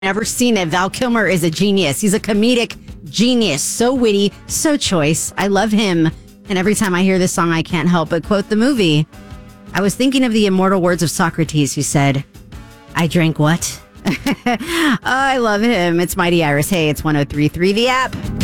Never seen it. Val Kilmer is a genius. He's a comedic genius. So witty, so choice. I love him. And every time I hear this song, I can't help but quote the movie. I was thinking of the immortal words of Socrates, who said, I drank what? Oh, I love him. It's Mighty Iris. Hey, it's 103.3 The App.